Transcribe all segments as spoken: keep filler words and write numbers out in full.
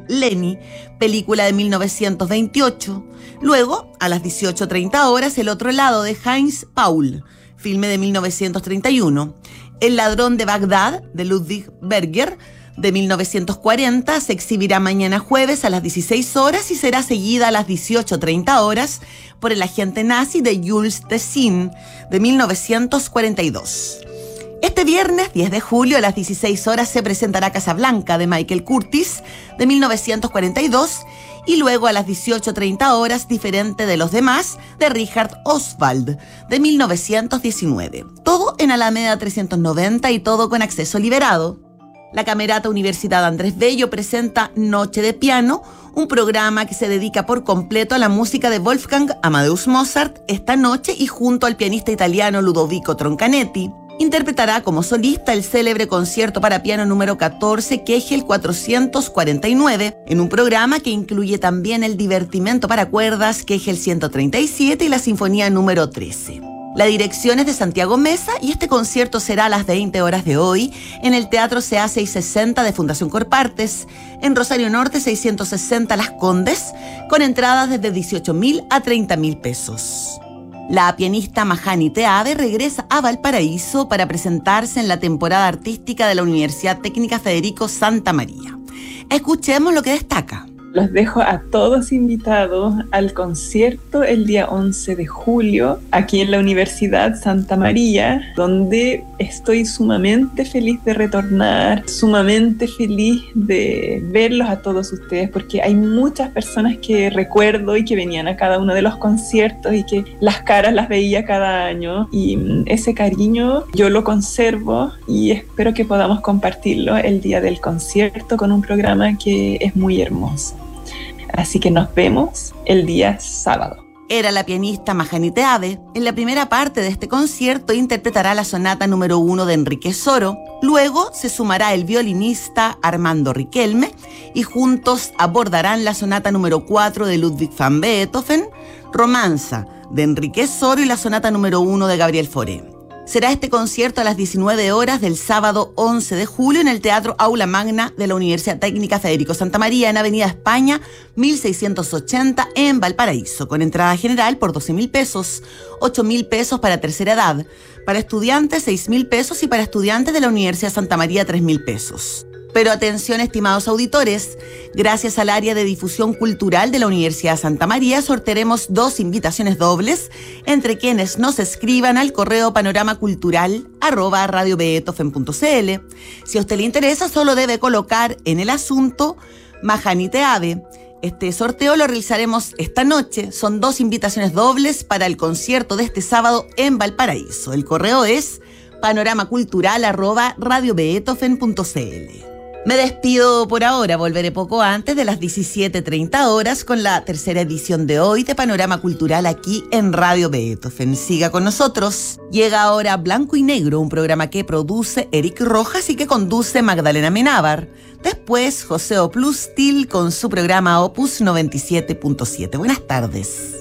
Lenny, película de mil novecientos veintiocho. Luego, a las dieciocho treinta horas, El otro lado de Heinz Paul, filme de mil novecientos treinta y uno. El ladrón de Bagdad, de Ludwig Berger, de mil novecientos cuarenta, se exhibirá mañana jueves a las dieciséis horas y será seguida a las dieciocho treinta horas por El agente nazi de Jules Tessin, de mil novecientos cuarenta y dos. Este viernes, diez de julio, a las dieciséis horas se presentará Casablanca, de Michael Curtiz, de mil novecientos cuarenta y dos, y luego a las dieciocho treinta horas, Diferente de los demás, de Richard Oswald, de mil novecientos diecinueve. Todo en Alameda trescientos noventa y todo con acceso liberado. La Camerata Universidad Andrés Bello presenta Noche de Piano, un programa que se dedica por completo a la música de Wolfgang Amadeus Mozart esta noche, y junto al pianista italiano Ludovico Troncanetti interpretará como solista el célebre concierto para piano número catorce Kegel cuatrocientos cuarenta y nueve, en un programa que incluye también el divertimento para cuerdas Kegel ciento treinta y siete y la sinfonía número trece. La dirección es de Santiago Mesa y este concierto será a las veinte horas de hoy en el Teatro C A seiscientos sesenta de Fundación Corpartes, en Rosario Norte seiscientos sesenta Las Condes, con entradas desde dieciocho mil a treinta mil pesos. La pianista Mahani Teave regresa a Valparaíso para presentarse en la temporada artística de la Universidad Técnica Federico Santa María. Escuchemos lo que destaca. Los dejo a todos invitados al concierto el día once de julio aquí en la Universidad Santa María, donde estoy sumamente feliz de retornar, sumamente feliz de verlos a todos ustedes, porque hay muchas personas que recuerdo y que venían a cada uno de los conciertos y que las caras las veía cada año, y ese cariño yo lo conservo y espero que podamos compartirlo el día del concierto con un programa que es muy hermoso. Así que nos vemos el día sábado. Era la pianista Mahani Teave. En la primera parte de este concierto interpretará la sonata número uno de Enrique Soro. Luego se sumará el violinista Armando Riquelme y juntos abordarán la sonata número cuatro de Ludwig van Beethoven, Romanza de Enrique Soro y la sonata número uno de Gabriel Fauré. Será este concierto a las diecinueve horas del sábado once de julio en el Teatro Aula Magna de la Universidad Técnica Federico Santa María, en Avenida España mil seiscientos ochenta en Valparaíso, con entrada general por doce mil pesos, ocho mil pesos para tercera edad, para estudiantes seis mil pesos y para estudiantes de la Universidad Santa María tres mil pesos. Pero atención, estimados auditores, gracias al área de difusión cultural de la Universidad Santa María sortearemos dos invitaciones dobles entre quienes nos escriban al correo panoramacultural arroba radio beethoven punto cl. Si a usted le interesa, solo debe colocar en el asunto Mahani Teave. Este sorteo lo realizaremos esta noche. Son dos invitaciones dobles para el concierto de este sábado en Valparaíso. El correo es panoramacultural arroba radio beethoven punto cl. Me despido por ahora, volveré poco antes de las diecisiete treinta horas con la tercera edición de hoy de Panorama Cultural aquí en Radio Beethoven. Siga con nosotros. Llega ahora Blanco y Negro, un programa que produce Eric Rojas y que conduce Magdalena Menábar. Después, José Oplustil con su programa Opus noventa y siete punto siete. Buenas tardes.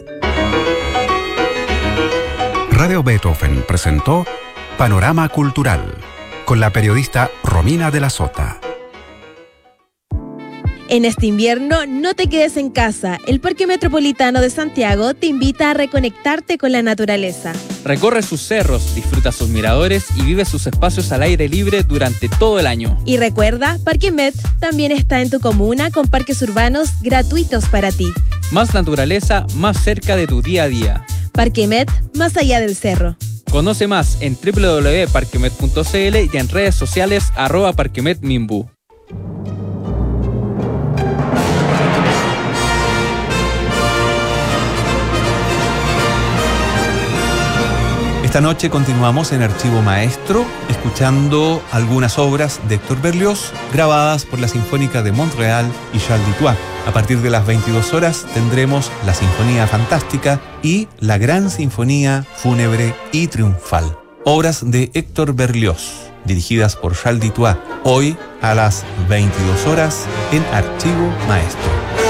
Radio Beethoven presentó Panorama Cultural con la periodista Romina de la Sota. En este invierno, no te quedes en casa. El Parque Metropolitano de Santiago te invita a reconectarte con la naturaleza. Recorre sus cerros, disfruta sus miradores y vive sus espacios al aire libre durante todo el año. Y recuerda, Parque Met también está en tu comuna con parques urbanos gratuitos para ti. Más naturaleza, más cerca de tu día a día. Parque Met, más allá del cerro. Conoce más en doble u doble u doble u punto parquemet punto cl y en redes sociales arroba parquemetmimbu. Esta noche continuamos en Archivo Maestro, escuchando algunas obras de Héctor Berlioz grabadas por la Sinfónica de Montreal y Charles Dutoit. A partir de las veintidós horas tendremos la Sinfonía Fantástica y la Gran Sinfonía Fúnebre y Triunfal. Obras de Héctor Berlioz, dirigidas por Charles Dutoit, hoy a las veintidós horas en Archivo Maestro.